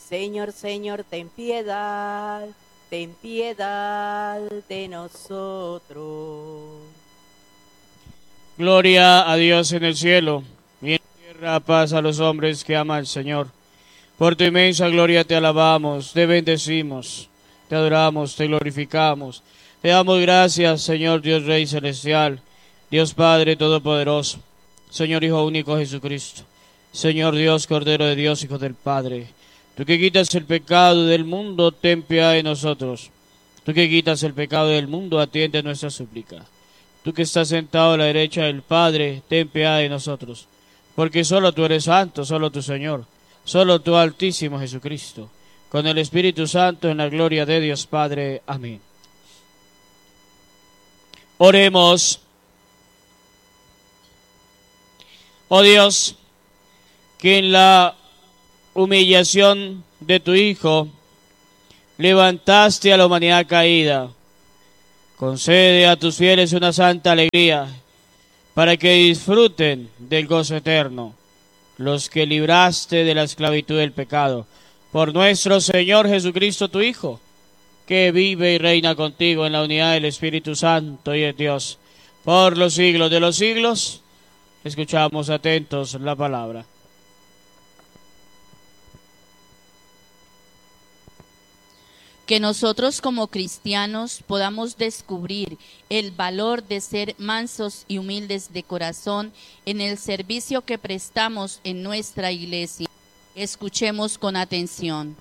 Señor, Señor, ten piedad de nosotros. Gloria a Dios en el cielo, y en la tierra paz a los hombres que aman al Señor. Por tu inmensa gloria te alabamos, te bendecimos, te adoramos, te glorificamos. Te damos gracias, Señor Dios Rey Celestial, Dios Padre Todopoderoso, Señor Hijo Único Jesucristo, Señor Dios, Cordero de Dios, Hijo del Padre. Tú que quitas el pecado del mundo, ten piedad de nosotros. Tú que quitas el pecado del mundo, atiende nuestra súplica. Tú que estás sentado a la derecha del Padre, ten piedad de nosotros. Porque solo tú eres santo, solo tu Señor, solo tú Altísimo Jesucristo, con el Espíritu Santo en la gloria de Dios Padre. Amén. Oremos. Oh Dios, que en la humillación de tu Hijo levantaste a la humanidad caída, concede a tus fieles una santa alegría, para que disfruten del gozo eterno, los que libraste de la esclavitud del pecado, por nuestro Señor Jesucristo, tu Hijo, que vive y reina contigo en la unidad del Espíritu Santo y de Dios, por los siglos de los siglos. Escuchamos atentos la palabra. Que nosotros como cristianos podamos descubrir el valor de ser mansos y humildes de corazón en el servicio que prestamos en nuestra iglesia. Escuchemos con atención.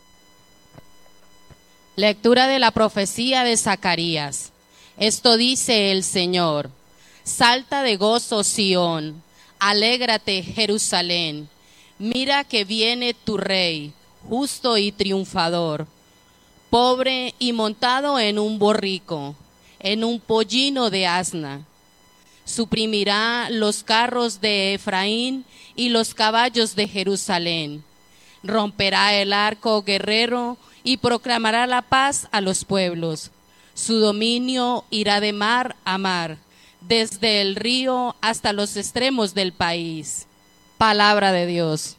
Lectura de la profecía de Zacarías. Esto dice el Señor: salta de gozo, Sión, alégrate, Jerusalén. Mira que viene tu rey, justo y triunfador, pobre y montado en un borrico, en un pollino de asna. Suprimirá los carros de Efraín y los caballos de Jerusalén. Romperá el arco guerrero y proclamará la paz a los pueblos. Su dominio irá de mar a mar, desde el río hasta los extremos del país. Palabra de Dios.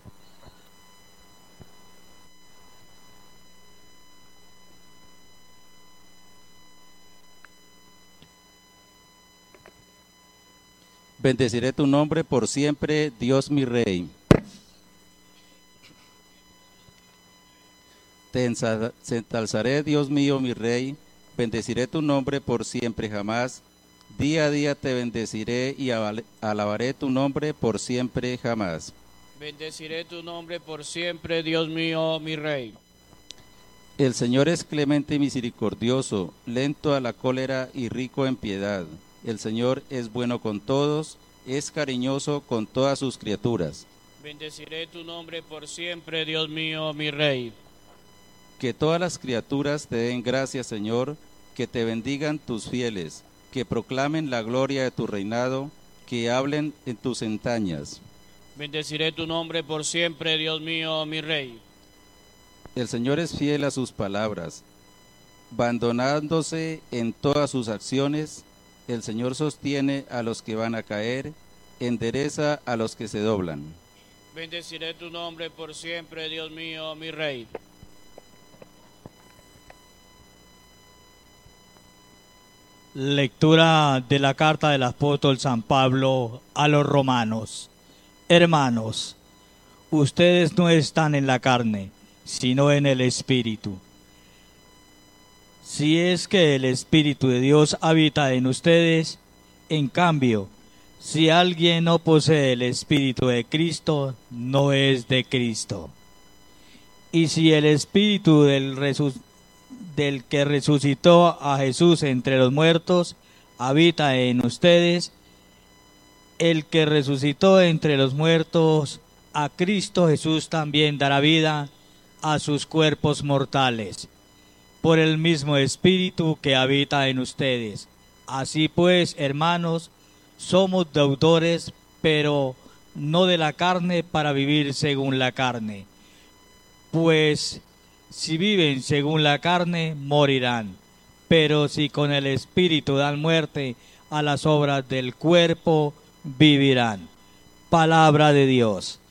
Bendeciré tu nombre por siempre, Dios mi Rey. Te ensalzaré, Dios mío, mi Rey. Bendeciré tu nombre por siempre jamás. Día a día te bendeciré y alabaré tu nombre por siempre jamás. Bendeciré tu nombre por siempre, Dios mío, mi Rey. El Señor es clemente y misericordioso, lento a la cólera y rico en piedad. El Señor es bueno con todos, es cariñoso con todas sus criaturas. Bendeciré tu nombre por siempre, Dios mío, mi Rey. Que todas las criaturas te den gracias, Señor, que te bendigan tus fieles, que proclamen la gloria de tu reinado, que hablen en tus entrañas. Bendeciré tu nombre por siempre, Dios mío, mi Rey. El Señor es fiel a sus palabras, abandonándose en todas sus acciones. El Señor sostiene a los que van a caer, endereza a los que se doblan. Bendeciré tu nombre por siempre, Dios mío, mi Rey. Lectura de la carta del apóstol San Pablo a los romanos. Hermanos, ustedes no están en la carne, sino en el Espíritu. Si es que el Espíritu de Dios habita en ustedes, en cambio, si alguien no posee el Espíritu de Cristo, no es de Cristo. Y si el Espíritu del que resucitó a Jesús entre los muertos habita en ustedes, el que resucitó entre los muertos a Cristo Jesús también dará vida a sus cuerpos mortales, por el mismo Espíritu que habita en ustedes. Así pues, hermanos, somos deudores, pero no de la carne para vivir según la carne. Pues si viven según la carne, morirán. Pero si con el Espíritu dan muerte a las obras del cuerpo, vivirán. Palabra de Dios.